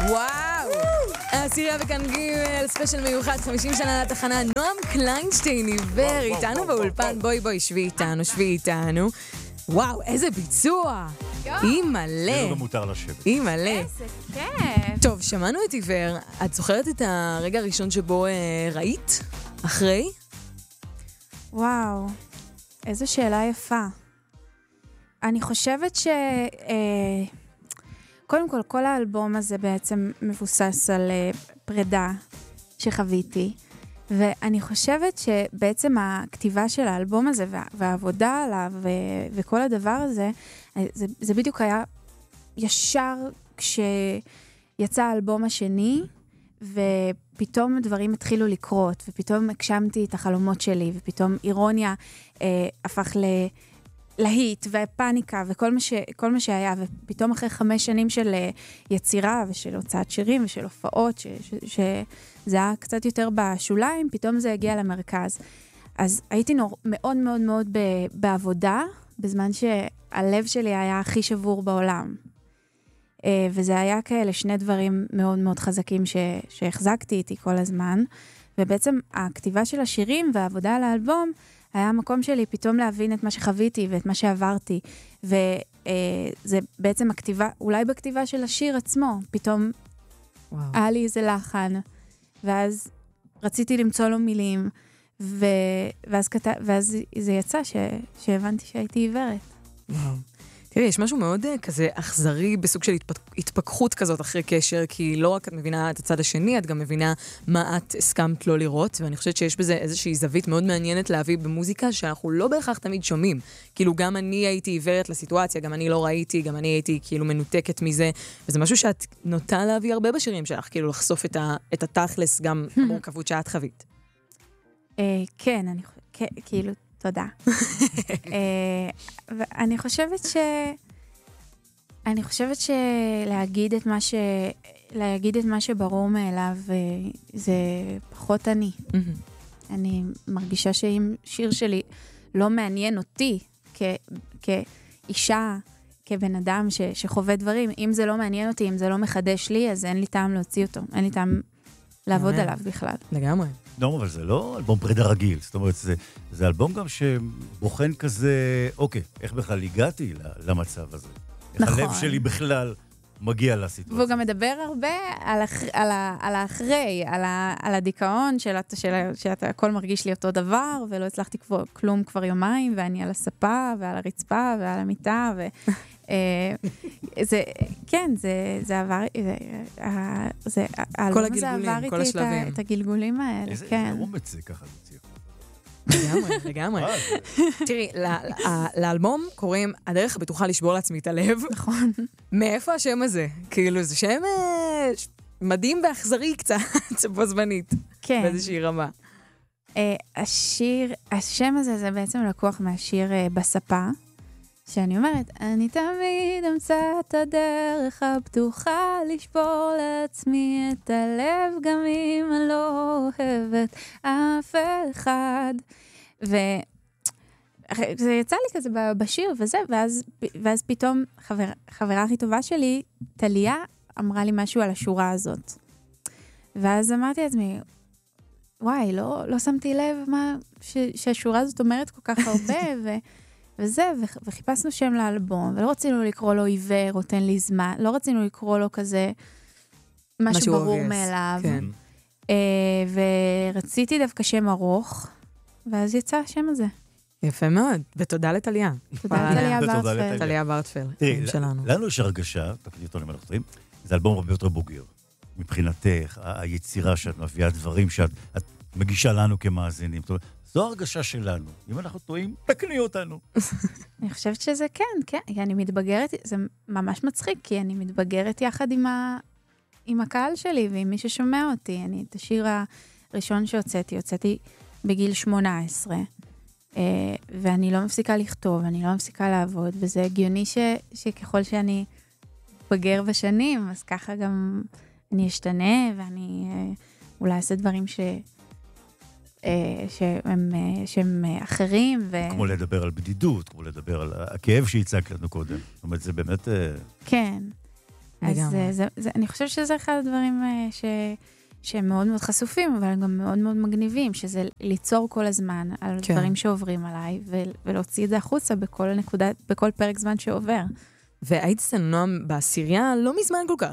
וואו! העשירייה וכאן גימל, ספיישל מיוחד, 50 שנה לתחנה, נועם קליינשטיין עיוור, איתנו באולפן, בואי, שבי איתנו. וואו, איזה ביצוע! היא מלא. זה לא מותר לשבת. היא מלא. איזה כיף. טוב, שמענו את עיוור. את זוכרת את הרגע הראשון שבו ראית? אחרי? וואו, איזו שאלה יפה. אני חושבת קודם כל, כל האלבום הזה בעצם מבוסס על פרידה שחוויתי, ואני חושבת שבעצם הכתיבה של האלבום הזה והעבודה עליו וכל הדבר הזה, זה בדיוק היה ישר כשיצא האלבום השני, ופתאום דברים התחילו לקרות, ופתאום הגשמתי את החלומות שלי, ופתאום אירוניה הפך להיט ופאניקה וכל מה שהיה, ופתאום אחרי 5 שנים של יצירה ושל הוצאת שירים ושל הופעות, שזה היה קצת יותר בשוליים, פתאום זה הגיע למרכז. אז הייתי מאוד מאוד מאוד בעבודה, בזמן שהלב שלי היה הכי שבור בעולם. וזה היה כאלה 2 דברים מאוד מאוד חזקים שהחזקתי איתי כל הזמן, ובעצם הכתיבה של השירים והעבודה על האלבום, היה המקום שלי פתאום להבין את מה שחוויתי ואת מה שעברתי, וזה בעצם הכתיבה, אולי בכתיבה של השיר עצמו, פתאום היה לי איזה לחן, ואז רציתי למצוא לו מילים, ואז זה יצא שהבנתי שהייתי עיוורת. וואו. תראי, יש משהו מאוד כזה אכזרי בסוג של התפכחות כזאת אחרי קשר, כי לא רק את מבינה את הצד השני, את גם מבינה מה את הסכמת לא לראות, ואני חושבת שיש בזה איזושהי זווית מאוד מעניינת להביא במוזיקה, שאנחנו לא בהכרח תמיד שומעים. כאילו גם אני הייתי עיוורת לסיטואציה, גם אני לא ראיתי, גם אני הייתי כאילו מנותקת מזה, וזה משהו שאת נוטה להביא הרבה בשירים שלך, כאילו לחשוף את התכלס, גם המורכבות שאת חווית. כן, כאילו... תודה. ואני חושבת שלהגיד את מה שברור מאליו, זה פחות אני. אני מרגישה שאם שיר שלי לא מעניין אותי כאישה, כבן אדם שחווה דברים, אם זה לא מעניין אותי, אם זה לא מחדש לי, אז אין לי טעם להוציא אותו. אין לי טעם לעבוד עליו בכלל. לגמרי. לא, אבל זה לא אלבום פרידה רגיל, זאת אומרת, זה אלבום גם שבוחן כזה, אוקיי, איך בכלל הגעתי למצב הזה? נכון. איך הלב שלי בכלל מגיע לסיטואציה. והוא גם מדבר הרבה על האחרי, על הדיכאון, שאתה הכל מרגיש לי אותו דבר, ולא הצלחתי כלום כבר יומיים, ואני על הספה, ועל הרצפה, ועל המיטה, כן, זה עבר, כל הגלגולים, כל השלבים. את הגלגולים האלה, כן. איזה אומץ זה ככה להוציא. לגמרי. תראי, לאלבום קוראים הדרך הבטוחה לשבור לעצמי את הלב. נכון. מאיפה השם הזה? כאילו, זה שם מדהים ואכזרי קצת, בו זמנית. כן. באיזושהי רמה. השם הזה זה בעצם לקוח מהשיר בספה, שאני אומרת, אני תמיד אמצא את הדרך הבטוחה לשבור לעצמי את הלב, גם אם אני לא אוהבת אף אחד. וזה יצא לי כזה בשיר וזה, ואז פתאום חברה הכי טובה שלי, טליה, אמרה לי משהו על השורה הזאת. ואז אמרתי לעצמי, וואי, לא שמתי לב שהשורה הזאת אומרת כל כך הרבה, וזה, וחיפשנו שם לאלבום, ולא רצינו לקרוא לו עיוור, או תן לי זמן, לא רצינו לקרוא לו כזה משהו ברור מאליו. כן. ורציתי דווקא שם ארוך, ואז יצא השם הזה. יפה מאוד, ותודה לטליה. תודה לטליה ברטפלד. טליה ברטפלד. תראי, לנו יש הרגשה, תקליטי אותו למלאכתרים, זה אלבום הרבה יותר בוגר. מבחינתך, היצירה שאת מביאה דברים שאת מגישה לנו כמאזינים. זו הרגשה שלנו. אם אנחנו טועים, תקני אותנו. אני חושבת שזה כן. אני מתבגרת, זה ממש מצחיק, כי אני מתבגרת יחד עם הקהל שלי, ועם מי ששומע אותי. את השיר הראשון הוצאתי בגיל 18, ואני לא מפסיקה לכתוב, אני לא מפסיקה לעבוד, וזה הגיוני שככל שאני בגר בשנים, אז ככה גם אני אשתנה, ואני אולי אעשה דברים שהם אחרים. כמו לדבר על בדידות, כמו לדבר על הכאב שהצגת לנו קודם. זאת אומרת, זה באמת... כן. אז לגמרי. אני חושבת שזה אחד הדברים שהם מאוד מאוד חשופים, אבל גם מאוד מאוד מגניבים, שזה ליצור כל הזמן על דברים שעוברים עליי, ולהוציא את זה החוצה בכל פרק זמן שעובר. והיית אצלנו, נועם, בעשירייה לא מזמן כל כך.